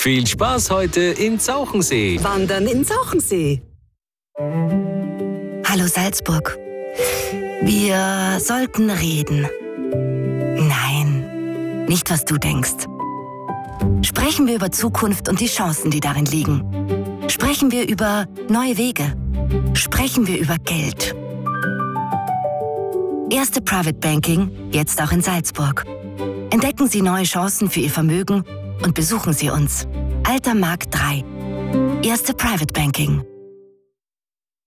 Viel Spaß heute in Zauchensee. Wandern in Zauchensee. Hallo Salzburg. Wir sollten reden. Nein, nicht was du denkst. Sprechen wir über Zukunft und die Chancen, die darin liegen. Sprechen wir über neue Wege. Sprechen wir über Geld. Erste Private Banking, jetzt auch in Salzburg. Entdecken Sie neue Chancen für Ihr Vermögen und besuchen Sie uns. Alter Markt 3. Erste Private Banking.